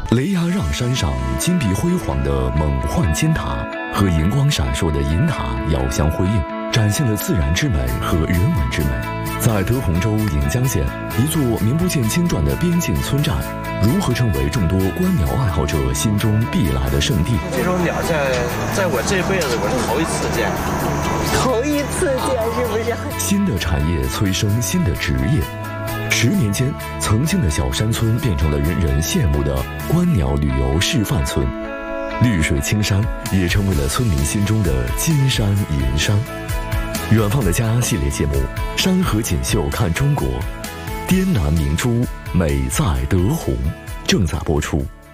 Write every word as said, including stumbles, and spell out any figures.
雷崖让山上金碧辉煌的猛幻尖塔和银光闪烁的银塔遥相辉映，展现了自然之美和人文之美。在德宏州颍江县一座名不见经传的边境村寨，如何成为众多观鸟爱好者心中必来的圣地？ 这种鸟在在我这辈子我是头一次见， 头一次见是不是？ 新的产业催生新的职业。十年间，曾经的小山村变成了人人羡慕的观鸟旅游示范村，绿水青山也成为了村民心中的金山银山。远方的家系列节目《山河锦绣看中国》，滇南明珠美在德宏正在播出。